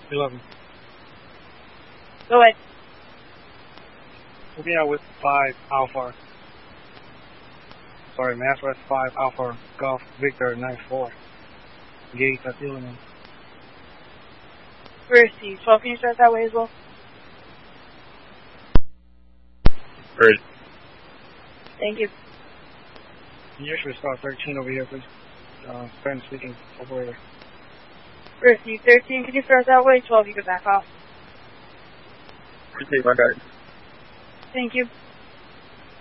11. Go ahead. Looking out with 5 Alpha. Sorry, Master 5 Alpha Golf Victor 94. Gate at Illinois. Receive. 12, can you start that way as well? Great. Thank you. Can you usually start 13 over here, please? Spanish speaking operator. Receive. 13, can you start that way? 12, you can back off. Appreciate my guys. Thank you.